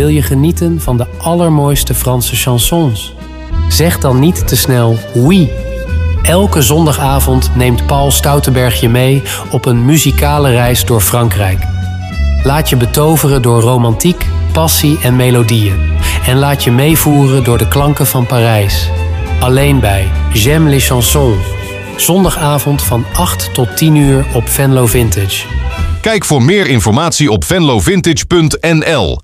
Wil je genieten van de allermooiste Franse chansons? Zeg dan niet te snel oui. Elke zondagavond neemt Paul Stoutenberg je mee op een muzikale reis door Frankrijk. Laat je betoveren door romantiek, passie en melodieën. En laat je meevoeren door de klanken van Parijs. Alleen bij J'aime les chansons. Zondagavond van 8 tot 10 uur op Venlo Vintage. Kijk voor meer informatie op venlovintage.nl.